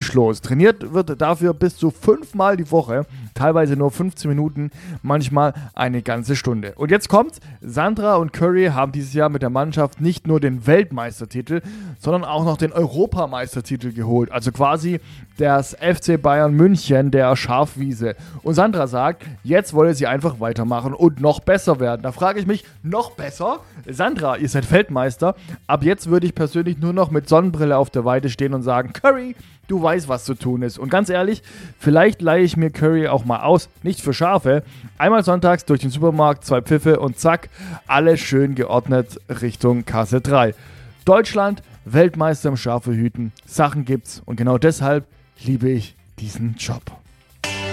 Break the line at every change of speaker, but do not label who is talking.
wunschlos. Trainiert wird dafür bis zu 5-mal die Woche, teilweise nur 15 Minuten, manchmal eine ganze Stunde. Und jetzt kommt's, Sandra und Curry haben dieses Jahr mit der Mannschaft nicht nur den Weltmeistertitel, sondern auch noch den Europameistertitel geholt. Also quasi das FC Bayern München der Schafwiese. Und Sandra sagt, jetzt wolle sie einfach weitermachen und noch besser werden. Da frage ich mich, noch besser? Sandra, ihr seid Weltmeister. Ab jetzt würde ich persönlich nur noch mit Sonnenbrille auf der Weide stehen und sagen, Curry, du weißt, was zu tun ist. Und ganz ehrlich, vielleicht leihe ich mir Curry auch mal aus, nicht für Schafe. Einmal sonntags durch den Supermarkt, 2 Pfiffe und zack, alles schön geordnet Richtung Kasse 3. Deutschland, Weltmeister im Schafehüten. Sachen gibt's und genau deshalb liebe ich diesen Job.